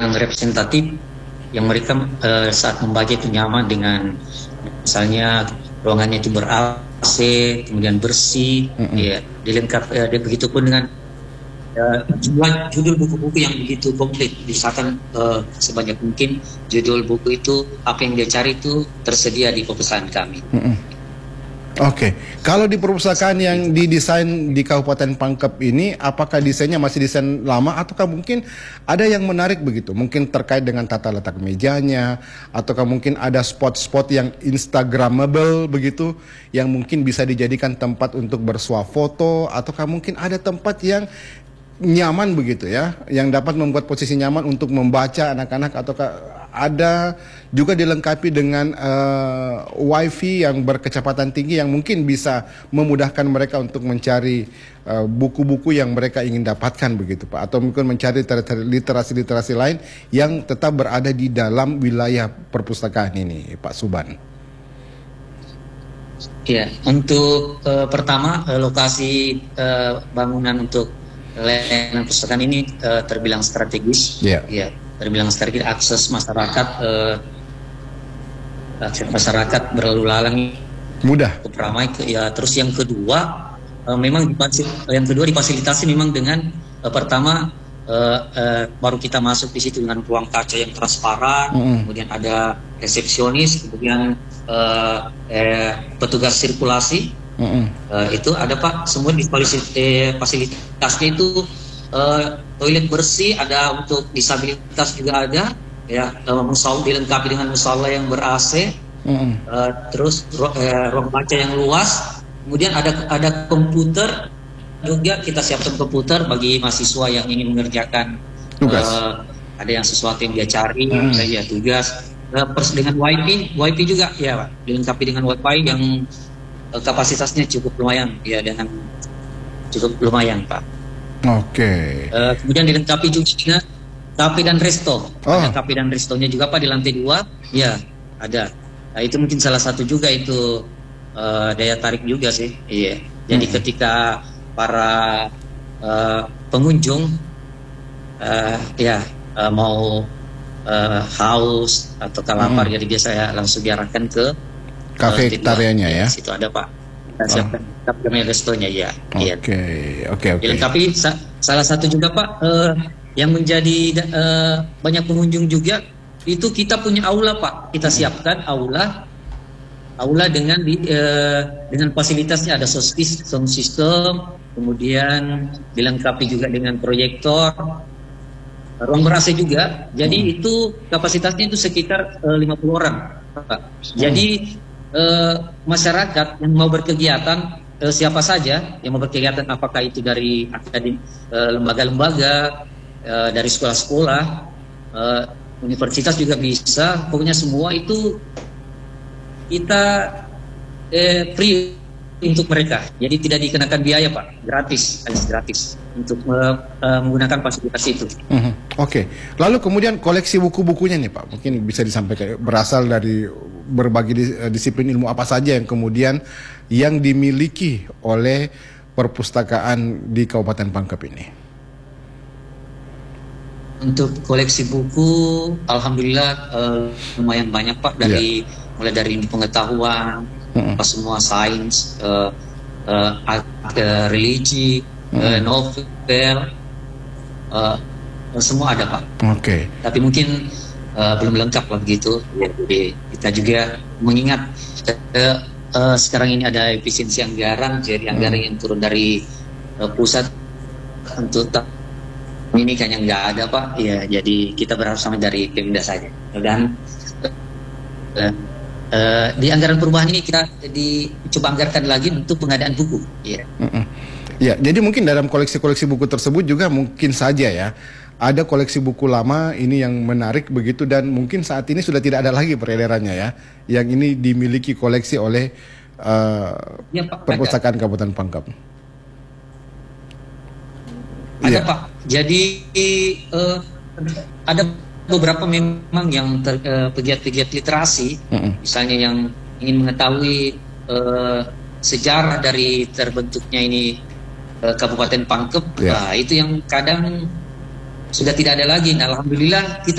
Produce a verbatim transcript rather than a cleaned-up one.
yang representatif, yang mereka uh, saat membaca itu nyaman dengan misalnya ruangannya itu ber-A C, kemudian bersih, mm-hmm. ya dilengkapi, ya, begitupun dengan uh, judul, judul buku-buku yang begitu komplit, diusahakan uh, sebanyak mungkin judul buku itu apa yang dia cari itu tersedia di perpustakaan kami. Mm-hmm. Oke, okay. Kalau di perpustakaan yang didesain di Kabupaten Pangkep ini, apakah desainnya masih desain lama ataukah mungkin ada yang menarik begitu? Mungkin terkait dengan tata letak mejanya, ataukah mungkin ada spot-spot yang instagramable begitu, yang mungkin bisa dijadikan tempat untuk bersuah foto, ataukah mungkin ada tempat yang nyaman begitu ya, yang dapat membuat posisi nyaman untuk membaca anak-anak, ataukah ada juga dilengkapi dengan uh, wifi yang berkecepatan tinggi yang mungkin bisa memudahkan mereka untuk mencari uh, buku-buku yang mereka ingin dapatkan begitu Pak, atau mungkin mencari literasi-literasi lain yang tetap berada di dalam wilayah perpustakaan ini, Pak Suban. Ya, untuk uh, pertama uh, lokasi uh, bangunan untuk layanan perpustakaan ini uh, terbilang strategis. Yeah. Ya, terbilang strategis, akses masyarakat uh, akses masyarakat berlalu lalang mudah, cukup ramai. Ya, terus yang kedua uh, memang yang kedua difasilitasi memang dengan uh, pertama uh, uh, baru kita masuk di situ dengan ruang kaca yang transparan, mm-hmm. kemudian ada resepsionis, kemudian uh, eh, petugas sirkulasi. Mm-hmm. Uh, itu ada Pak, semua di eh, fasilitasnya itu uh, toilet bersih, ada untuk disabilitas juga ada, ya, uh, musal dilengkapi dengan musala yang ber-A C, mm-hmm. uh, terus ro- eh, ruang baca yang luas, kemudian ada ada komputer juga, kita siapkan komputer bagi mahasiswa yang ingin mengerjakan tugas, uh, ada yang sesuatu yang dia cari, mm-hmm. ya tugas, uh, pers- dengan wifi, wifi juga ya Pak, dilengkapi dengan wifi yang kapasitasnya cukup lumayan, ya, dengan cukup lumayan Pak. Oke. Okay. Uh, kemudian dilengkapi juga dengan kafe dan resto. Oh. Ada kafe dan restonya juga Pak di lantai dua, ya ada. Nah, itu mungkin salah satu juga itu uh, daya tarik juga sih. Iya. Jadi hmm. ketika para uh, pengunjung uh, ya uh, mau uh, haus atau lapar, hmm. jadi biasa ya langsung diarahkan ke kafe tariannya ya. Situ ada Pak. Kita siapkan kafe restonya ya. Oke, oke, oke. Tapi sa- salah satu juga Pak uh, yang menjadi uh, banyak pengunjung juga itu kita punya aula Pak. Kita siapkan aula, aula dengan di, uh, dengan fasilitasnya ada sound system, kemudian dilengkapi juga dengan proyektor, ruang ber-A C juga. Jadi hmm. itu kapasitasnya itu sekitar uh, lima puluh orang Pak. Jadi hmm. Uh, masyarakat yang mau berkegiatan, uh, siapa saja yang mau berkegiatan, apakah itu dari akademi, uh, lembaga-lembaga, uh, dari sekolah-sekolah, uh, universitas juga bisa, pokoknya semua itu kita eh, free untuk mereka, jadi tidak dikenakan biaya Pak, gratis, alias gratis untuk uh, uh, menggunakan fasilitas itu. Mm-hmm. Oke, okay. Lalu kemudian koleksi buku-bukunya nih Pak, mungkin bisa disampaikan berasal dari berbagai disiplin ilmu apa saja yang kemudian yang dimiliki oleh perpustakaan di Kabupaten Pangkep ini. Untuk koleksi buku, alhamdulillah uh, lumayan banyak Pak, dari yeah. mulai dari pengetahuan, mm-hmm. semua sains, uh, uh, uh, religi, mm-hmm. uh, novel, uh, semua ada Pak. Oke. Okay. Tapi mungkin uh, belum lengkap lah begitu. Jadi kita juga mengingat uh, uh, sekarang ini ada efisiensi anggaran, jadi anggaran mm-hmm. yang turun dari uh, pusat untuk ini kayaknya nggak ada Pak. Ya, jadi kita berharap sama dari Pemda saja. Dan uh, Uh, di anggaran perubahan ini kita dicoba anggarkan lagi untuk pengadaan buku. Ya. Mm-mm. Ya, jadi mungkin dalam koleksi-koleksi buku tersebut juga mungkin saja ya ada koleksi buku lama ini yang menarik begitu, dan mungkin saat ini sudah tidak ada lagi peredarannya ya, yang ini dimiliki koleksi oleh uh, ya, Pak, perpustakaan ada. Kabupaten Pangkep. Ada ya. Pak. Jadi uh, ada beberapa memang yang ter, uh, pegiat-pegiat literasi, mm-hmm. misalnya yang ingin mengetahui uh, sejarah dari terbentuknya ini uh, Kabupaten Pangkep, yeah. nah, itu yang kadang sudah tidak ada lagi. Nah, alhamdulillah kita